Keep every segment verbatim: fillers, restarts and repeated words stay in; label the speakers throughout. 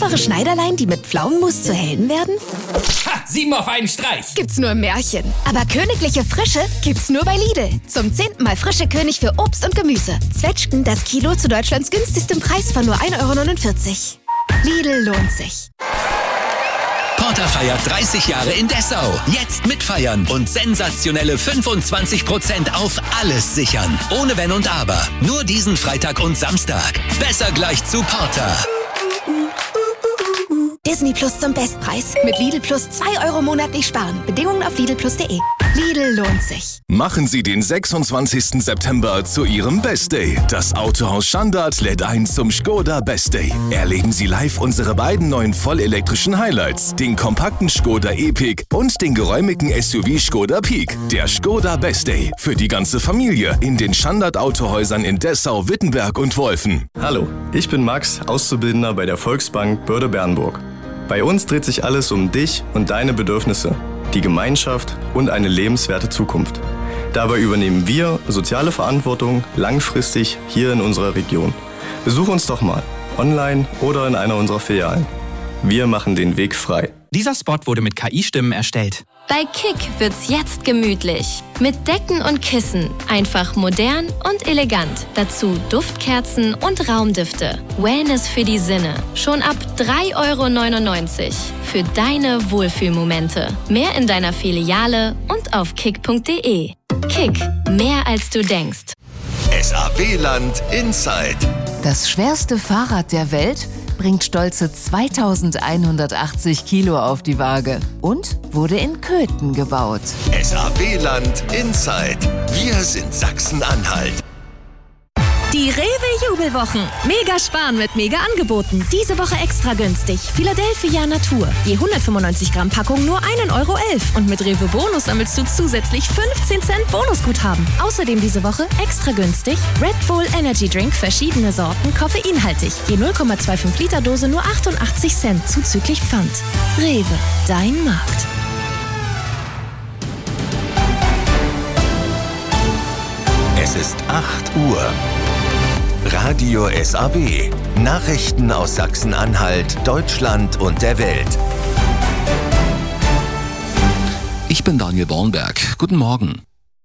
Speaker 1: einfache Schneiderlein, die mit Pflaumenmus zu Helden werden?
Speaker 2: Ha! Sieben auf einen Streich!
Speaker 1: Gibt's nur im Märchen. Aber königliche Frische gibt's nur bei Lidl. Zum zehnten Mal frische König für Obst und Gemüse. Zwetschgen das Kilo zu Deutschlands günstigstem Preis von nur ein Euro neunundvierzig. Lidl lohnt sich.
Speaker 3: Porter feiert dreißig Jahre in Dessau. Jetzt mitfeiern und sensationelle fünfundzwanzig Prozent auf alles sichern. Ohne Wenn und Aber. Nur diesen Freitag und Samstag. Besser gleich zu Porter.
Speaker 1: Disney Plus zum Bestpreis. Mit Lidl Plus zwei Euro monatlich sparen. Bedingungen auf lidl plus punkt de. Lidl lohnt sich.
Speaker 4: Machen Sie den sechsundzwanzigsten September zu Ihrem Best Day. Das Autohaus Schandart lädt ein zum Skoda Best Day. Erleben Sie live unsere beiden neuen vollelektrischen Highlights, den kompakten Skoda Epic und den geräumigen S U V Skoda Peak. Der Skoda Best Day für die ganze Familie in den Schandart Autohäusern in Dessau, Wittenberg und Wolfen.
Speaker 5: Hallo, ich bin Max, Auszubildender bei der Volksbank Börde-Bernburg. Bei uns dreht sich alles um dich und deine Bedürfnisse, die Gemeinschaft und eine lebenswerte Zukunft. Dabei übernehmen wir soziale Verantwortung langfristig hier in unserer Region. Besuch uns doch mal, online oder in einer unserer Filialen. Wir machen den Weg frei.
Speaker 6: Dieser Spot wurde mit K I-Stimmen erstellt.
Speaker 7: Bei Kick wird's jetzt gemütlich. Mit Decken und Kissen. Einfach modern und elegant. Dazu Duftkerzen und Raumdüfte. Wellness für die Sinne. Schon ab drei Euro neunundneunzig. Für deine Wohlfühlmomente. Mehr in deiner Filiale und auf kick punkt de. Kick. Mehr als du denkst.
Speaker 8: S A W-Land Inside.
Speaker 9: Das schwerste Fahrrad der Welt bringt stolze zweitausendeinhundertachtzig Kilo auf die Waage und wurde in Köthen gebaut.
Speaker 8: S A W-Land Inside. Wir sind Sachsen-Anhalt.
Speaker 10: Die Rewe-Jubelwochen. Mega sparen mit Mega-Angeboten. Diese Woche extra günstig. Philadelphia Natur. Je hundertfünfundneunzig Gramm Packung nur ein Euro elf. Und mit Rewe Bonus sammelst du zusätzlich fünfzehn Cent Bonusguthaben. Außerdem diese Woche extra günstig Red Bull Energy Drink, verschiedene Sorten, koffeinhaltig. Je null Komma fünfundzwanzig Liter Dose nur achtundachtzig Cent zuzüglich Pfand. Rewe, dein Markt.
Speaker 8: Es ist acht Uhr. Radio S A W. Nachrichten aus Sachsen-Anhalt, Deutschland und der Welt.
Speaker 11: Ich bin Daniel Bornberg. Guten Morgen.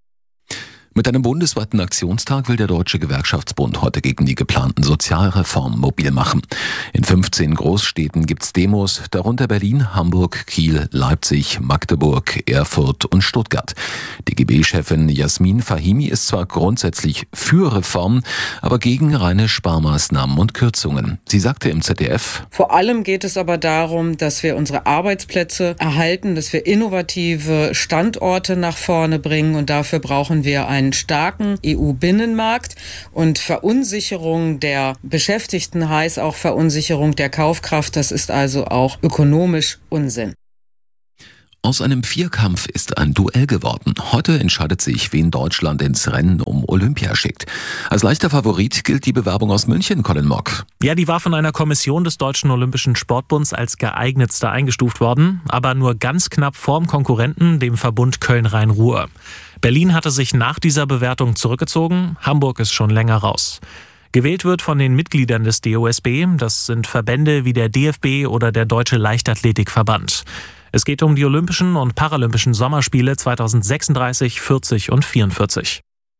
Speaker 11: Mit einem bundesweiten Aktionstag will der Deutsche Gewerkschaftsbund heute gegen die geplanten Sozialreformen mobil machen. In fünfzehn Großstädten gibt's Demos, darunter Berlin, Hamburg, Kiel, Leipzig, Magdeburg, Erfurt und Stuttgart. Die G B-Chefin Jasmin Fahimi ist zwar grundsätzlich für Reformen, aber gegen reine Sparmaßnahmen und Kürzungen. Sie sagte im Z D F:
Speaker 12: Vor allem geht es aber darum, dass wir unsere Arbeitsplätze erhalten, dass wir innovative Standorte nach vorne bringen, und dafür brauchen wir einen starken E U-Binnenmarkt, und Verunsicherung der Beschäftigten heißt auch Verunsicherung der Kaufkraft. Das ist also auch ökonomisch Unsinn.
Speaker 11: Aus einem Vierkampf ist ein Duell geworden. Heute entscheidet sich, wen Deutschland ins Rennen um Olympia schickt. Als leichter Favorit gilt die Bewerbung aus München, Colin Mock.
Speaker 13: Ja, die war von einer Kommission des Deutschen Olympischen Sportbunds als geeignetste eingestuft worden, aber nur ganz knapp vorm Konkurrenten, dem Verbund Köln-Rhein-Ruhr. Berlin hatte sich nach dieser Bewertung zurückgezogen, Hamburg ist schon länger raus. Gewählt wird von den Mitgliedern des D O S B, das sind Verbände wie der D F B oder der Deutsche Leichtathletikverband. Es geht um die Olympischen und Paralympischen Sommerspiele zweitausendsechsunddreißig, vierzig und vierundvierzig.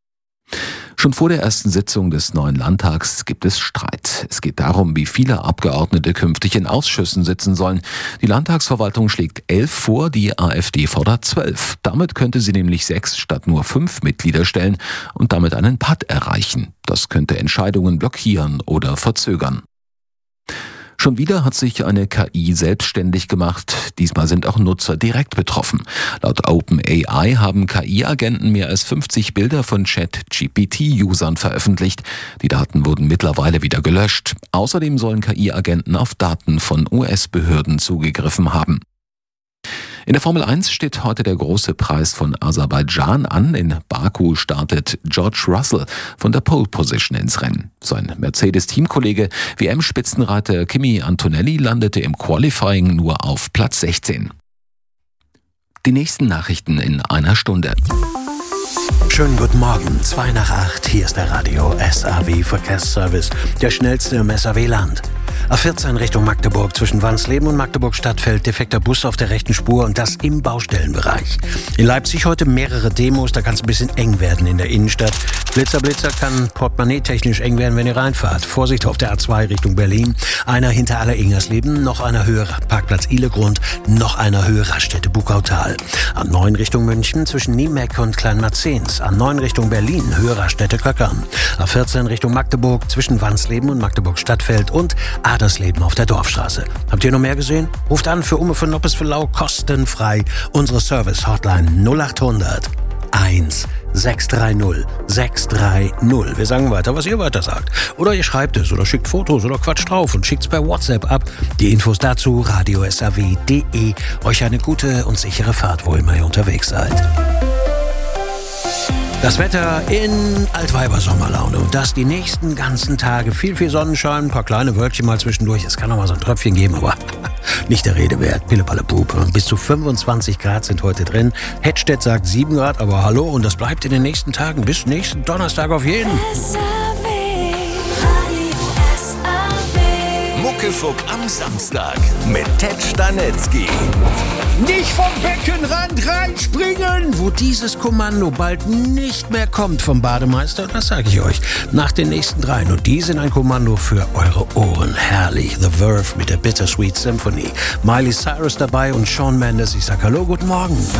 Speaker 11: Schon vor der ersten Sitzung des neuen Landtags gibt es Streit. Es geht darum, wie viele Abgeordnete künftig in Ausschüssen sitzen sollen. Die Landtagsverwaltung schlägt elf vor, die AfD fordert zwölf. Damit könnte sie nämlich sechs statt nur fünf Mitglieder stellen und damit einen Patt erreichen. Das könnte Entscheidungen blockieren oder verzögern. Schon wieder hat sich eine K I selbstständig gemacht. Diesmal sind auch Nutzer direkt betroffen. Laut OpenAI haben K I-Agenten mehr als fünfzig Bilder von Chat-G P T-Usern veröffentlicht. Die Daten wurden mittlerweile wieder gelöscht. Außerdem sollen K I-Agenten auf Daten von U S-Behörden zugegriffen haben. In der Formel eins steht heute der große Preis von Aserbaidschan an. In Baku startet George Russell von der Pole Position ins Rennen. Sein Mercedes-Teamkollege W M-Spitzenreiter Kimi Antonelli landete im Qualifying nur auf Platz sechzehn. Die nächsten Nachrichten in einer Stunde.
Speaker 14: Schönen guten Morgen, zwei nach acht, hier ist der Radio S A W Verkehrsservice, der schnellste im S A W-Land. A vierzehn Richtung Magdeburg zwischen Wansleben und Magdeburg-Stadtfeld. Defekter Bus auf der rechten Spur und das im Baustellenbereich. In Leipzig heute mehrere Demos, da kann es ein bisschen eng werden in der Innenstadt. Blitzer, Blitzer kann portemonnaie-technisch eng werden, wenn ihr reinfahrt. Vorsicht auf der A zwei Richtung Berlin. Einer hinter Aller-Ingersleben, noch einer höher Parkplatz Ihlegrund, noch einer höher Raststätte Bukautal. A neun Richtung München zwischen Niemeck und Kleinmarzens. A neun Richtung Berlin, höher Raststätte Köckern. A vierzehn Richtung Magdeburg zwischen Wansleben und Magdeburg-Stadtfeld und Adersleben auf der Dorfstraße. Habt ihr noch mehr gesehen? Ruft an für Umme, für Noppes, für Lau, kostenfrei. Unsere Service-Hotline null acht hundert eins sechs drei null sechs drei null. Wir sagen weiter, was ihr weiter sagt. Oder ihr schreibt es oder schickt Fotos oder quatscht drauf und schickt es per WhatsApp ab. Die Infos dazu radio s a w punkt d e. Euch eine gute und sichere Fahrt, wo immer ihr unterwegs seid. Das Wetter in Altweiber-Sommerlaune und das die nächsten ganzen Tage. Viel, viel Sonnenschein, ein paar kleine Wölkchen mal zwischendurch. Es kann auch mal so ein Tröpfchen geben, aber nicht der Rede wert. Pille-Palle-Pup. Bis zu fünfundzwanzig Grad sind heute drin. Hettstedt sagt sieben Grad, aber hallo. Und das bleibt in den nächsten Tagen bis nächsten Donnerstag auf jeden.
Speaker 8: Muckefuck am Samstag mit Ted Stanetzky.
Speaker 14: Nicht vom Beckenrand reinspringen, wo dieses Kommando bald nicht mehr kommt vom Bademeister. Das sage ich euch nach den nächsten dreien. Und die sind ein Kommando für eure Ohren. Herrlich. The Verve mit der Bittersweet Symphony. Miley Cyrus dabei und Shawn Mendes. Ich sag hallo, guten Morgen.